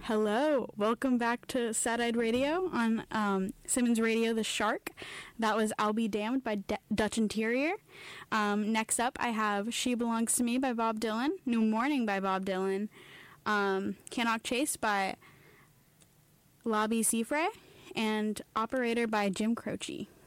Hello, welcome back to Sad-Eyed Radio on Simmons Radio The Shark. That was I'll Be Damned by Dutch Interior. Next up, I have She Belongs to Me by Bob Dylan, New Morning by Bob Dylan, Cannock Chase by Lobby Seafray, and Operator by Jim Croce.